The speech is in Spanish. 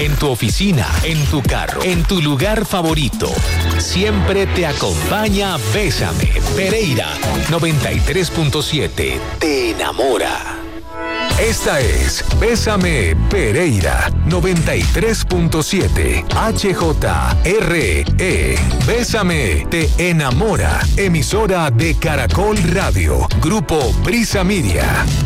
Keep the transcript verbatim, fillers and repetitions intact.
en tu oficina, en tu carro, en tu lugar favorito. Siempre te acompaña Bésame. Pereira noventa y tres punto siete. Te enamora. Esta es Bésame Pereira noventa y tres punto siete H J R E. Bésame te enamora. Emisora de Caracol Radio. Grupo Brisa Media.